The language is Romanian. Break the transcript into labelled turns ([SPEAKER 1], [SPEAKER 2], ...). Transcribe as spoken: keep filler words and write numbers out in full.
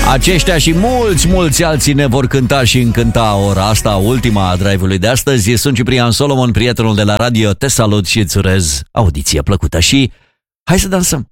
[SPEAKER 1] Aceștia și mulți, mulți alții ne vor cânta și încânta ora asta, ultima a drive-ului de astăzi. Sunt Ciprian Solomon, prietenul de la radio. Te salut și îți urez audiție plăcută și hai să dansăm!